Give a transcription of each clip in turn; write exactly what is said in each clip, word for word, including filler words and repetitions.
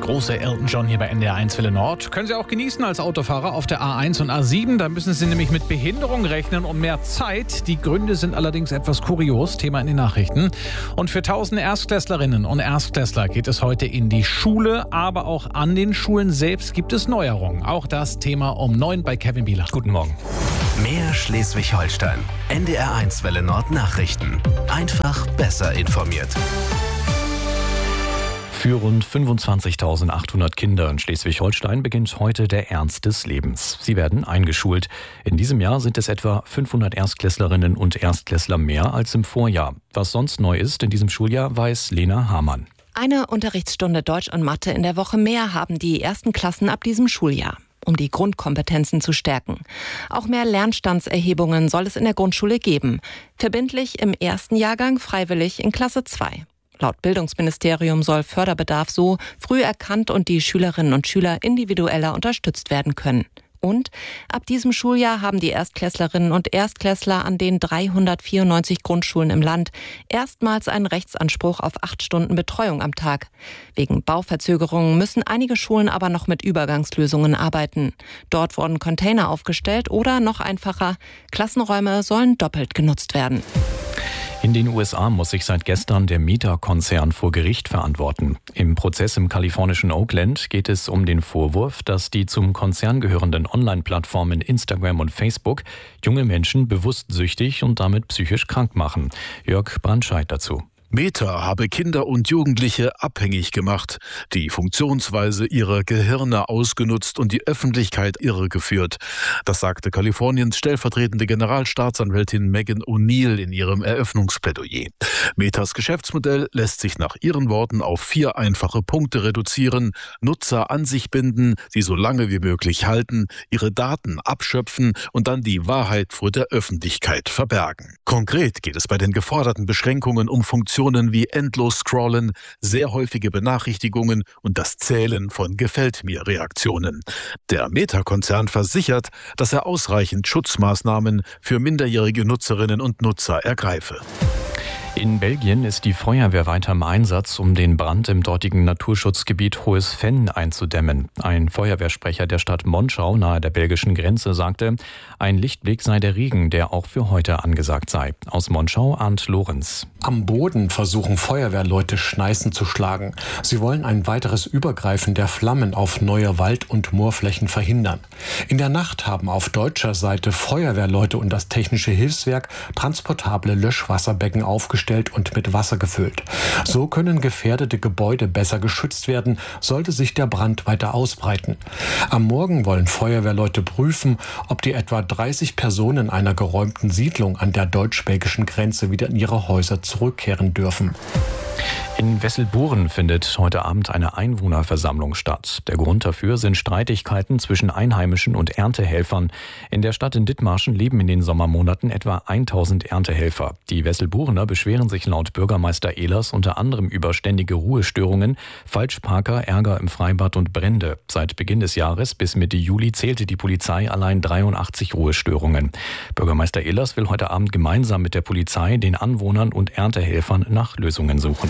große Elton John hier bei N D R eins Welle Nord. Können Sie auch genießen als Autofahrer auf der A eins und A sieben. Da müssen Sie nämlich mit Behinderung rechnen und mehr Zeit. Die Gründe sind allerdings etwas kurios. Thema in den Nachrichten. Und für tausende Erstklässlerinnen und Erstklässler geht es heute in die Schule. Aber auch an den Schulen selbst gibt es Neuerungen. Auch das Thema um neun bei Kevin Bieler. Guten Morgen. Mehr Schleswig-Holstein. N D R eins Welle Nord Nachrichten. Einfach besser informiert. Für rund fünfundzwanzigtausendachthundert Kinder in Schleswig-Holstein beginnt heute der Ernst des Lebens. Sie werden eingeschult. In diesem Jahr sind es etwa fünfhundert Erstklässlerinnen und Erstklässler mehr als im Vorjahr. Was sonst neu ist in diesem Schuljahr, weiß Lena Hamann. Eine Unterrichtsstunde Deutsch und Mathe in der Woche mehr haben die ersten Klassen ab diesem Schuljahr, um die Grundkompetenzen zu stärken. Auch mehr Lernstandserhebungen soll es in der Grundschule geben. Verbindlich im ersten Jahrgang, freiwillig in Klasse zwei. Laut Bildungsministerium soll Förderbedarf so früh erkannt und die Schülerinnen und Schüler individueller unterstützt werden können. Und ab diesem Schuljahr haben die Erstklässlerinnen und Erstklässler an den dreihundertvierundneunzig Grundschulen im Land erstmals einen Rechtsanspruch auf acht Stunden Betreuung am Tag. Wegen Bauverzögerungen müssen einige Schulen aber noch mit Übergangslösungen arbeiten. Dort wurden Container aufgestellt oder noch einfacher, Klassenräume sollen doppelt genutzt werden. In den U S A muss sich seit gestern der Meta-Konzern vor Gericht verantworten. Im Prozess im kalifornischen Oakland geht es um den Vorwurf, dass die zum Konzern gehörenden Online-Plattformen Instagram und Facebook junge Menschen bewusst süchtig und damit psychisch krank machen. Jörg Brandscheid dazu. Meta habe Kinder und Jugendliche abhängig gemacht, die Funktionsweise ihrer Gehirne ausgenutzt und die Öffentlichkeit irregeführt. Das sagte Kaliforniens stellvertretende Generalstaatsanwältin Megan O'Neill in ihrem Eröffnungsplädoyer. Metas Geschäftsmodell lässt sich nach ihren Worten auf vier einfache Punkte reduzieren: Nutzer an sich binden, sie so lange wie möglich halten, ihre Daten abschöpfen und dann die Wahrheit vor der Öffentlichkeit verbergen. Konkret geht es bei den geforderten Beschränkungen um Funktionen wie endlos Scrollen, sehr häufige Benachrichtigungen und das Zählen von Gefällt-mir-Reaktionen. Der Meta-Konzern versichert, dass er ausreichend Schutzmaßnahmen für minderjährige Nutzerinnen und Nutzer ergreife. In Belgien ist die Feuerwehr weiter im Einsatz, um den Brand im dortigen Naturschutzgebiet Hohes Venn einzudämmen. Ein Feuerwehrsprecher der Stadt Monschau nahe der belgischen Grenze sagte, ein Lichtblick sei der Regen, der auch für heute angesagt sei. Aus Monschau, Arndt Lorenz. Am Boden versuchen Feuerwehrleute Schneisen zu schlagen. Sie wollen ein weiteres Übergreifen der Flammen auf neue Wald- und Moorflächen verhindern. In der Nacht haben auf deutscher Seite Feuerwehrleute und das Technische Hilfswerk transportable Löschwasserbecken aufgestellt und mit Wasser gefüllt. So können gefährdete Gebäude besser geschützt werden, sollte sich der Brand weiter ausbreiten. Am Morgen wollen Feuerwehrleute prüfen, ob die etwa dreißig Personen einer geräumten Siedlung an der deutsch-belgischen Grenze wieder in ihre Häuser zurückkehren dürfen. In Wesselburen findet heute Abend eine Einwohnerversammlung statt. Der Grund dafür sind Streitigkeiten zwischen Einheimischen und Erntehelfern. In der Stadt in Dithmarschen leben in den Sommermonaten etwa tausend Erntehelfer. Die Wesselburener beschweren sich laut Bürgermeister Ehlers unter anderem über ständige Ruhestörungen, Falschparker, Ärger im Freibad und Brände. Seit Beginn des Jahres bis Mitte Juli zählte die Polizei allein dreiundachtzig Ruhestörungen. Bürgermeister Ehlers will heute Abend gemeinsam mit der Polizei, den Anwohnern und Erntehelfern nach Lösungen suchen.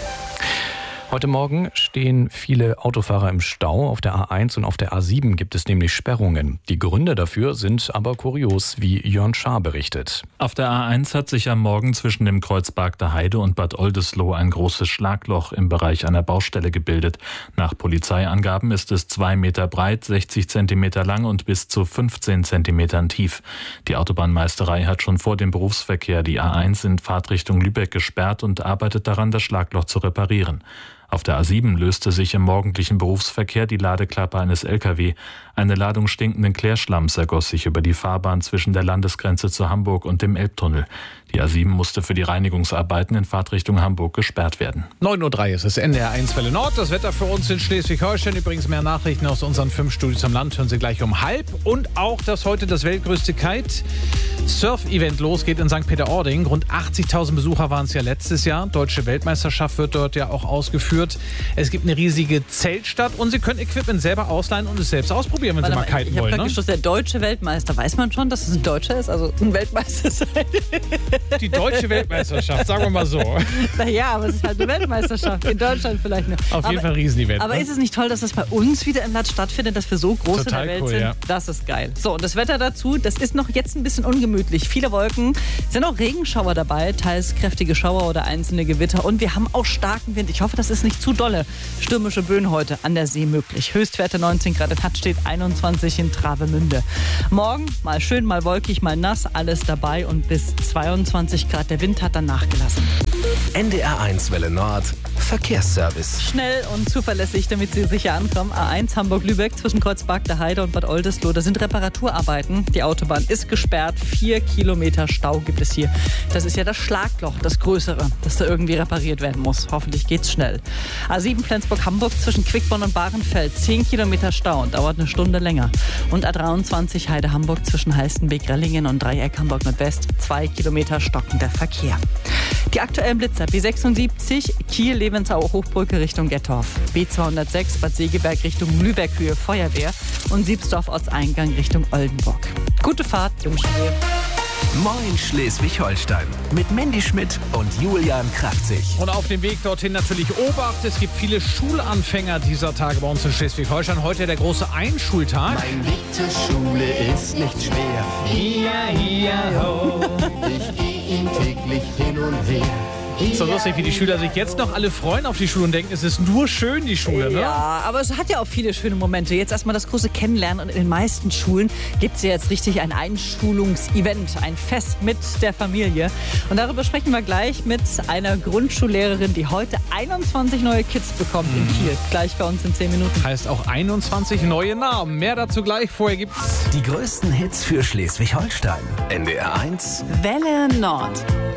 Heute Morgen stehen viele Autofahrer im Stau. Auf der A eins und auf der A sieben gibt es nämlich Sperrungen. Die Gründe dafür sind aber kurios, wie Jörn Schaar berichtet. Auf der A eins hat sich am Morgen zwischen dem Kreuz Bargter Heide und Bad Oldesloe ein großes Schlagloch im Bereich einer Baustelle gebildet. Nach Polizeiangaben ist es zwei Meter breit, sechzig Zentimeter lang und bis zu fünfzehn Zentimetern tief. Die Autobahnmeisterei hat schon vor dem Berufsverkehr die A eins in Fahrtrichtung Lübeck gesperrt und arbeitet daran, das Schlagloch zu reparieren. Auf der A sieben löste sich im morgendlichen Berufsverkehr die Ladeklappe eines L K W. Eine Ladung stinkenden Klärschlamms ergoss sich über die Fahrbahn zwischen der Landesgrenze zu Hamburg und dem Elbtunnel. Die A sieben musste für die Reinigungsarbeiten in Fahrtrichtung Hamburg gesperrt werden. neun Uhr drei ist es, N D R eins Welle Nord. Das Wetter für uns in Schleswig-Holstein. Übrigens mehr Nachrichten aus unseren fünf Studios am Land hören Sie gleich um halb. Und auch, dass heute das weltgrößte Kite-Surf-Event losgeht in Sankt Peter-Ording. Rund achtzigtausend Besucher waren es ja letztes Jahr. Deutsche Weltmeisterschaft wird dort ja auch ausgeführt. Es gibt eine riesige Zeltstadt und Sie können Equipment selber ausleihen und es selbst ausprobieren, wenn Warte Sie mal mal, kiten ich wollen. Ich habe Ne? gerade der deutsche Weltmeister. Weiß man schon, dass es ein Deutscher ist? Also ein Weltmeister sein? Die deutsche Weltmeisterschaft, sagen wir mal so. Naja, aber es ist halt eine Weltmeisterschaft. In Deutschland vielleicht nur. Auf jeden aber, Fall ein Riesenevent. Aber ne? ist es nicht toll, dass das bei uns wieder im Land stattfindet, dass wir so groß Total in der Welt cool, sind? ja. Das ist geil. So, und das Wetter dazu, das ist noch jetzt ein bisschen ungemütlich. Viele Wolken, sind auch Regenschauer dabei, teils kräftige Schauer oder einzelne Gewitter. Und wir haben auch starken Wind. Ich hoffe, das ist nicht zu dolle. Stürmische Böen heute an der See möglich. Höchstwerte neunzehn Grad in Hattstedt, einundzwanzig in Travemünde. Morgen mal schön, mal wolkig, mal nass, alles dabei und bis zweiundzwanzig Grad. Der Wind hat dann nachgelassen. N D R eins Welle Nord, Verkehrsservice. Schnell und zuverlässig, damit Sie sicher ankommen. A eins Hamburg-Lübeck zwischen Kreuzberg der Heide und Bad Oldesloe. Da sind Reparaturarbeiten. Die Autobahn ist gesperrt. Vier Kilometer Stau gibt es hier. Das ist ja das Schlagloch, das größere, das da irgendwie repariert werden muss. Hoffentlich geht's schnell. A sieben Flensburg-Hamburg zwischen Quickborn und Bahrenfeld. Zehn Kilometer Stau und dauert eine Stunde länger. Und A dreiundzwanzig Heide-Hamburg zwischen Halstenbek-Rellingen und Dreieck Hamburg-Nordwest. Zwei Kilometer stockender Verkehr. Die aktuellen Blitzer: B sechsundsiebzig Kiel-Levensau-Hochbrücke Richtung Gettorf, B zweihundertsechs Bad Segeberg Richtung Lübeck-Höhe Feuerwehr und Siebsdorf-Ortseingang Richtung Oldenburg. Gute Fahrt wünschen wir. Moin Schleswig-Holstein mit Mandy Schmidt und Julian Kraftzig. Und auf dem Weg dorthin natürlich Obacht. Es gibt viele Schulanfänger dieser Tage bei uns in Schleswig-Holstein. Heute der große Einschultag. Mein Weg zur Schule ist nicht schwer. Hier, hier, ho. Ich gehe ihn täglich hin und her. So lustig, wie die Schüler sich jetzt noch alle freuen auf die Schule und denken, es ist nur schön, die Schule, ne? Ja, aber es hat ja auch viele schöne Momente. Jetzt erstmal das große Kennenlernen und in den meisten Schulen gibt es ja jetzt richtig ein Einschulungsevent, ein Fest mit der Familie. Und darüber sprechen wir gleich mit einer Grundschullehrerin, die heute einundzwanzig neue Kids bekommt in Kiel. Gleich bei uns in zehn Minuten. Heißt auch einundzwanzig neue Namen. Mehr dazu gleich. Vorher gibt's Die größten Hits für Schleswig-Holstein. N D R eins Welle Nord.